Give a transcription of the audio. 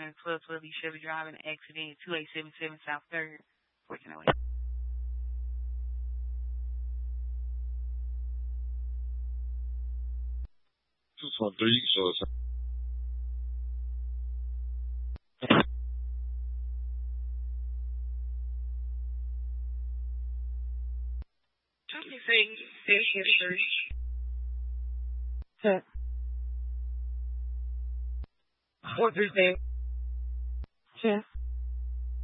1212 East Chevy Drive in an accident, 2877 South 3rd, 1408. 223, so it's Saying history. Check. 436. Check.